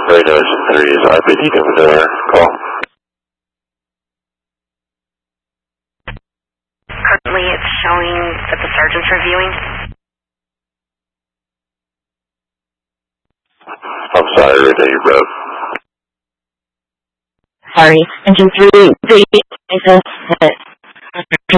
Radio Ocean 3 is RPD over there. Call. Currently it's showing that the sergeant's reviewing. I'm sorry, Radio, you broke. Sorry, engine 3 is